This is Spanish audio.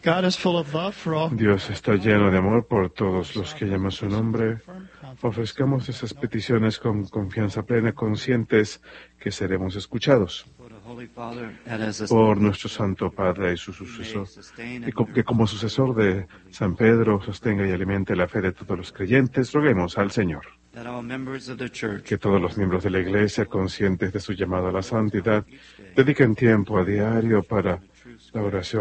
Dios está lleno de amor por todos los que llaman su nombre. Ofrezcamos esas peticiones con confianza plena, conscientes que seremos escuchados por nuestro Santo Padre y su sucesor, y que como sucesor de San Pedro sostenga y alimente la fe de todos los creyentes. Roguemos al Señor que todos los miembros de la Iglesia, conscientes de su llamado a la santidad, dediquen tiempo a diario para la oración